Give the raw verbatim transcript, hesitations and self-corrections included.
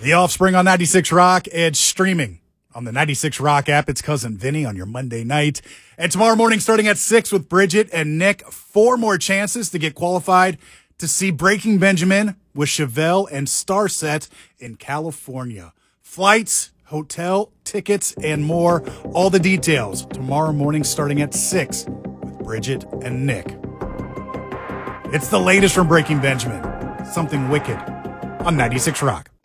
The Offspring on ninety-six Rock and streaming on the ninety-six Rock app. It's Cousin Vinny on your Monday night. And tomorrow morning starting at six with Bridget and Nick. Four more chances to get qualified to see Breaking Benjamin with Chevelle and Starset in California. Flights, hotel, tickets, and more. All the details tomorrow morning starting at six with Bridget and Nick. It's the latest from Breaking Benjamin. Something Wicked on ninety-six Rock.